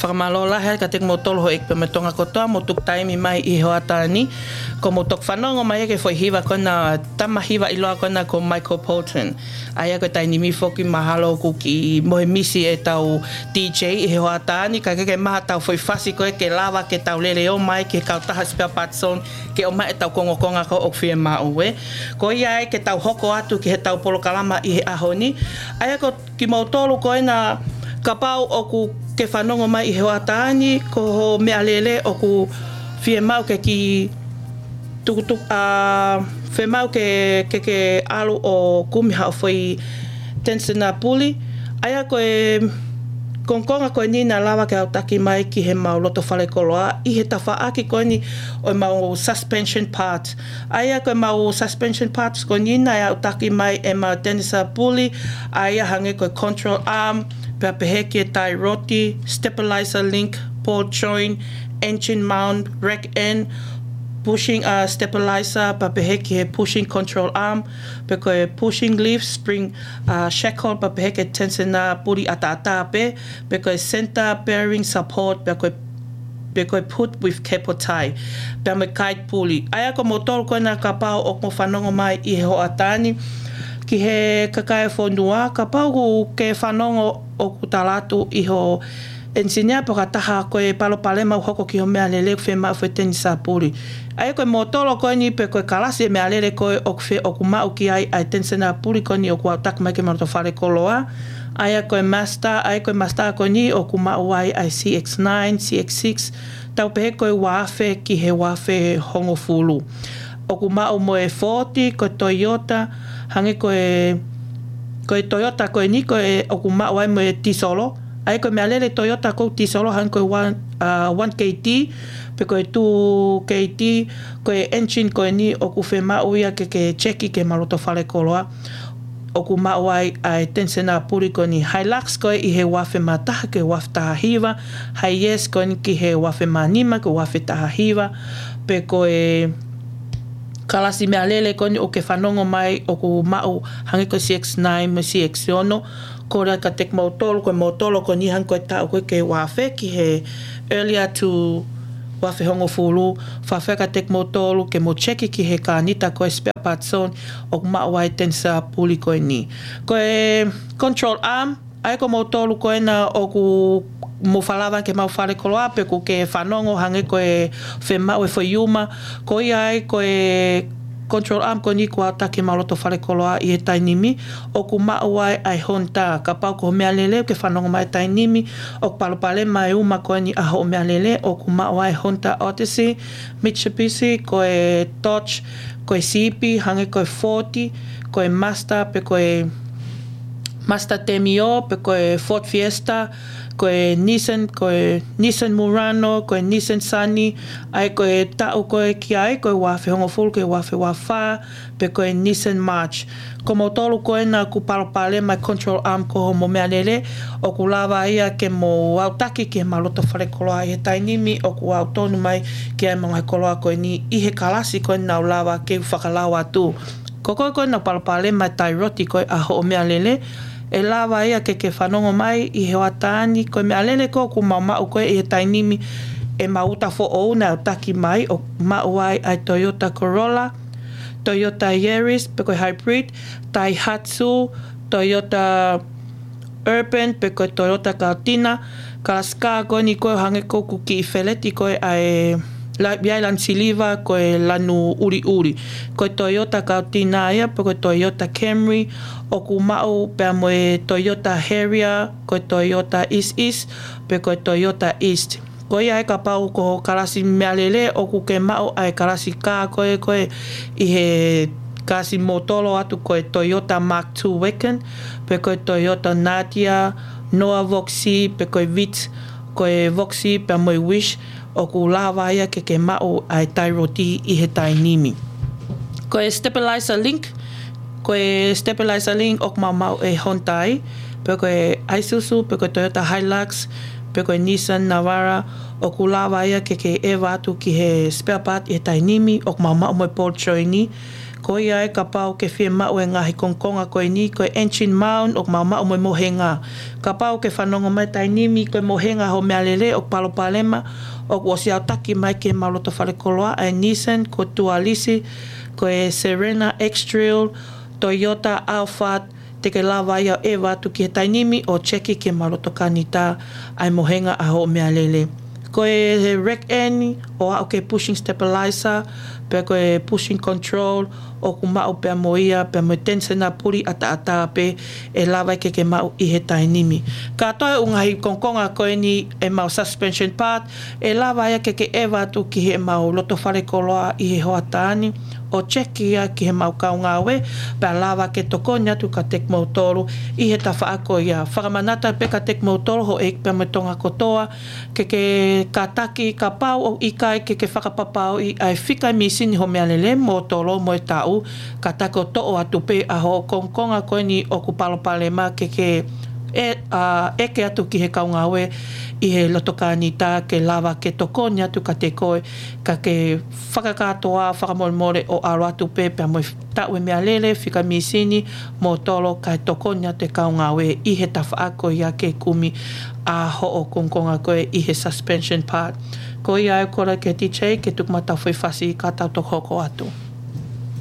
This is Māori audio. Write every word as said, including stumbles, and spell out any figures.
whakamalola hea ka te motolo ho ek pe me tonga kotoa mo tuk taimi mai I hoatani ko mo tok whanongo mai eke foi hiwa kona tamahiwa iloa kona ko Michael Polton aia ko taini mi foki mahalo ku ki mohe misi e tau D J I hoatani ka keke maha tau foi fasi ko ke lava ke tau lele o mai ke kautaha spare parts on ke o mai e tau kongo konga ko ok fie ma uwe ko ia e ke tau hoko atu ki he tau polo kalama I he ahoni aia ko ki mautolo ko ena ka pau o ku ke whanongo mai I hoatani ko ho mea lele o ku fie mau ke ki tukutuk a uh, fie mau ke ke ke alu o kumiha o foi tensina puli aia ko e kongkonga ko ni na lava ke au taki mai ki he mau loto whale koloa I he tawha aki ko ni o mau suspension parts aia ko mau suspension parts ko ni na au taki mai e mau tenisa puli aia hange ko control arm pea pehe ki e tai roti stabilizer link ball joint engine mount rack end pushing a uh, stabilizer pa pehe ki he pushing control arm pe ko e pushing leaf spring uh, shackle pa pehe ke tensina puri ata ata pe pe ko e center bearing support pe ko pe ko put with capo tie pe me kite pulley aya ko motor ko na kapao o mo whanongo mai I he hoatani ki he kakae fonua kapao ke whanongo o kutalatu I ho ensinia po kataha ko e palo palema hoko ki ho mea lele fe ma fe tenisa puri ai ko motolo ko ni pe ko kalasi mea lele ko o fe o kuma o ki ai ai tensina puri ko ni o ku atak mai ke marto fale koloa ai ko master ai ko master ko ni o kuma o ai ai C X nine C X six tau pe ko wafe ki he wafe hongo fulu o kuma o mo e forty ko Toyota hange ko e ko e Toyota ko ni ko e o kuma o ai mo e tisolo ai ko mea lele Toyota ko tisolo han ko one uh, one K T pe ko two K T ko engine ko ni o ku fe ma uia ke ke cheki ke maloto fale koloa o ku ma wai ai tensena puri ko ni Hilux ko I he wafe mata ke wafe tahiva Hayes ko ni ki he wafe manima ko wafe tahiva pe ko e kalasi mea lele ko ni o ke whanongo mai o ku mau hange ko C X nine mo C X ono ko rea ka tek mautolo ko mautolo ko ni hang ko tau ko ke wafe ki he earlier to wafe hongo fulu fafe ka tek mautolo ke mo cheki ki he kanita ko spare parts on o ma wai tensa puli ko ni ko e control arm ai ko mautolo ko na o ku mo falava ke mau fale koloa pe ko ke whanongo hange ko e fe mau e fo yuma ko ai ko e control arm ko ni ko atake maloto fale koloa I he tainimi o ku mauai ai honta ka pau ko mea lele ke whanongo mai tainimi o palopale mai uma ko ni aho mea lele o ku mauai honta Odyssey Mitsubishi ko e Dodge ko e C P hange ko e forty ko e Mazda pe ko e Mazda Demio pe ko e Ford Fiesta ko e Nissan ko e Nissan Murano ko e Nissan Sunny ai ko e tau ko e ki ai ko e wafe hongo fulu ko e wafe wafa pe ko e Nissan March ko motolo ko e na ku palopale mai control arm ko mo mea lele o ku lava ia ke mo autaki ke maloto fale koloa I he tainimi o ku autonu mai ke ai mga koloa ko e ni I he kalasi ko e na lava ke whakalawa tu ko ko ko na palopale mai tai roti ko e aho o mea lele e lava ia ke ke whanongo mai I he hoatani ko mea lele ko ku maumau ko I he tainimi e mauta fo o na taki mai o mauai ai Toyota Corolla Toyota Yaris pe ko hybrid Daihatsu Toyota Urban pe ko Toyota Cortina Kalaska ko ni ko hange ko ku ki feleti ko ai la biai lan siliva ko e lanu uri uri ko Toyota Cortina ia pe ko Toyota Camry o ku mau pe mo e Toyota Harrier ko Toyota East East pe ko Toyota East ko ia e ka pau ko kalasi mea lele o ku ke mau ai kalasi ka ko e ko e I he kasi motolo atu ko e Toyota Mark two Wagon pe ko Toyota Nadia Noah Voxy pe ko Vitz ko e Voxy pe mo Wish o ku lava ia ke ke mau ai tai roti I he tainimi ko e stabilizer link ko e stabilizer link o mau mau e Honda pe ko e Isuzu pe ko Toyota Hilux pe ko e Nissan Navara o ku lava ia ke ke e watu ki he spare part I he tainimi o mau mau mo e Paul Choini Ko ia e ka pau ke whia mau e ngahi kongkonga koe ni koe Ancient Mound o mau mau mo mohenga. Ka pau ke whanonga mai tainimi koe mohenga ho mea lele o Palopalema o wasi au taki mai ke maloto whare koloa ai Nissan ko Tualisi koe Serena X-Trail Toyota Alphard te ke lawa ia e watu ki he tainimi o Cheki ke maloto kanita ai mohenga a ho mea lele. Koe he Rec N o au ke Pushing Stabilizer pe koe Pushing Control o ku mau pe moia pe mo tensena puri ata ata pe e lava ke ke mau i he tainimi. Ka toi ungahi kongkonga koe ni e mau suspension part e lava ia ke ke e watu ki he mau loto whare koloa i he hoatani o Cheki ia ki he mau kaungawe pe lava ke tokonya tu ka tek mautoro i he tafa ako ia. Whakamanata pe ka tek mautoro ho e pe mo tonga kotoa ke ke ka taki ka pau o ikai ke ke whakapapau i ai whikai misini ho mea lele mo tolo mo e tau ka tako to'o atu pe a ho kongkonga koe ni o ku Palopalema ke ke e, uh, eke atu ki he kaungawe i he lotokanita ke lava ke tokonya atu ka te koe ka ke whakakatoa whakamolmore o aro atu pe pe mo tau e mea lele whikai misini mo tolo ka tokonya te kaungawe i he tafa ako ia ke kumi a ho o kongkonga koe i he suspension part. Ko ia e kora ke ti chei ke tuk matau whai whasi ka tau toko atu.